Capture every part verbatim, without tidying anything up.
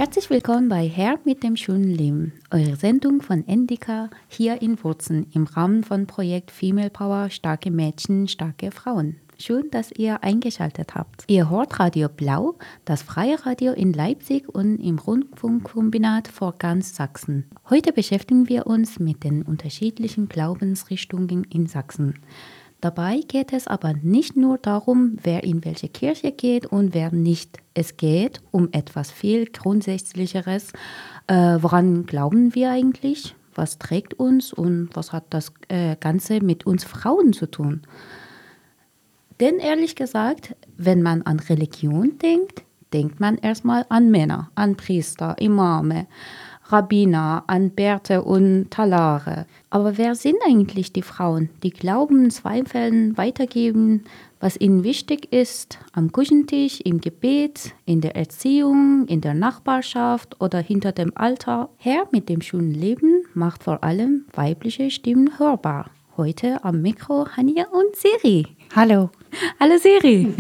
Herzlich willkommen bei Her mit dem schönen Leben, eure Sendung von Endika hier in Wurzen im Rahmen von Projekt Female Power Starke Mädchen, starke Frauen. Schön, dass ihr eingeschaltet habt. Ihr hört Radio Blau, das freie Radio in Leipzig und im Rundfunkkombinat für ganz Sachsen. Heute beschäftigen wir uns mit den unterschiedlichen Glaubensrichtungen in Sachsen. Dabei geht es aber nicht nur darum, wer in welche Kirche geht und wer nicht. Es geht um etwas viel Grundsätzlicheres. Äh, woran glauben wir eigentlich? Was trägt uns und was hat das äh, Ganze mit uns Frauen zu tun? Denn ehrlich gesagt, wenn man an Religion denkt, denkt man erstmal an Männer, an Priester, Imame, Rabbiner, an Bärte und Talare. Aber wer sind eigentlich die Frauen, die Glauben, Zweifeln weitergeben, was ihnen wichtig ist, am Küchentisch, im Gebet, in der Erziehung, in der Nachbarschaft oder hinter dem Altar? Her mit dem schönen Leben macht vor allem weibliche Stimmen hörbar. Heute am Mikro Hanja und Siri. Hallo. Hallo Siri.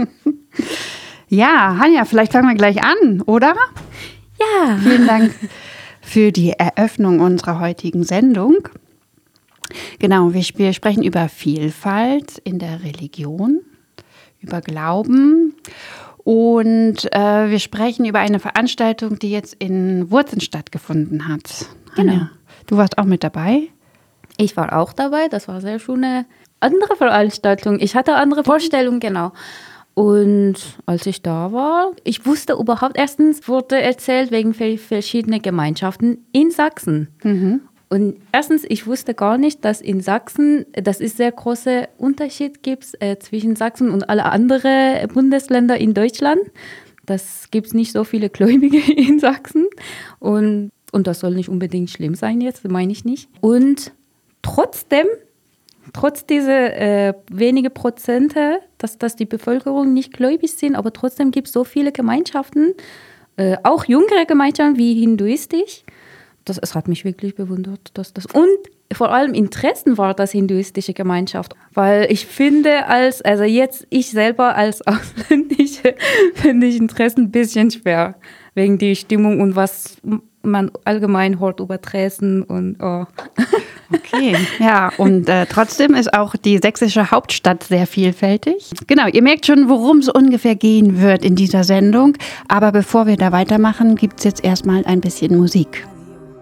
Ja, Hanja, vielleicht fangen wir gleich an, oder? Ja. Vielen Dank für die Eröffnung unserer heutigen Sendung. Genau, wir, wir sprechen über Vielfalt in der Religion, über Glauben und äh, wir sprechen über eine Veranstaltung, die jetzt in Wurzen stattgefunden hat. Genau. Hanja, du warst auch mit dabei? Ich war auch dabei, das war sehr schöne andere Veranstaltung. Ich hatte andere Vorstellungen, genau. Und als ich da war, ich wusste überhaupt, erstens wurde erzählt wegen verschiedener Gemeinschaften in Sachsen. Mhm. Und erstens, ich wusste gar nicht, dass in Sachsen, dass es sehr große Unterschied gibt äh, zwischen Sachsen und alle anderen Bundesländer in Deutschland. Das gibt es nicht so viele Gläubige in Sachsen. Und, und das soll nicht unbedingt schlimm sein jetzt, meine ich nicht. Und trotzdem, trotz dieser äh, wenige Prozente, dass, dass die Bevölkerung nicht gläubig sind, aber trotzdem gibt es so viele Gemeinschaften, äh, auch jüngere Gemeinschaften wie hinduistisch. Das, es hat mich wirklich bewundert. Dass das, und vor allem Interessen war das hinduistische Gemeinschaft. Weil ich finde, als, also jetzt ich selber als Ausländische, finde ich Interessen ein bisschen schwer. Wegen der Stimmung und was man allgemein hört über Dresden und oh. Okay, ja, und äh, trotzdem ist auch die sächsische Hauptstadt sehr vielfältig. Genau, ihr merkt schon, worum es ungefähr gehen wird in dieser Sendung. Aber bevor wir da weitermachen, gibt es jetzt erstmal ein bisschen Musik.